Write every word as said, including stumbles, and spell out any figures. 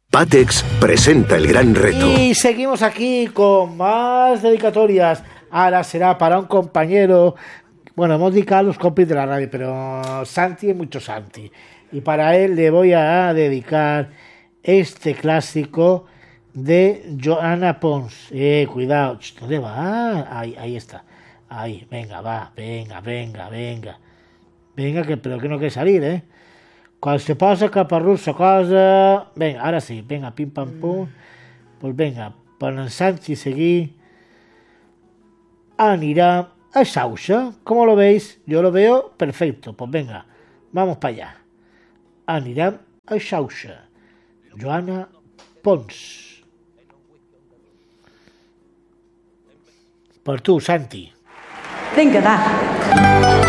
Patex presenta el gran reto. Y seguimos aquí con más dedicatorias. Ahora será para un compañero. Bueno, hemos dedicado a los compis de la radio, pero Santi es mucho Santi. Y para él le voy a dedicar este clásico de Joana Pons. Eh, cuidado. ¿Dónde va? Ah, ahí, ahí está. Ahí, venga, va, venga, venga, venga. Venga, que pero que no quiere salir, ¿eh? Cuando se pasa caparruso cosa... Venga, ahora sí, venga, pim pam pum. Pues venga, para en Santi seguir. Anirá a Sausa. ¿Cómo lo veis? Yo lo veo perfecto. Pues venga, vamos para allá. Anirà a Sausa. Joana Pons. Per tu, Santi. Vinga, va.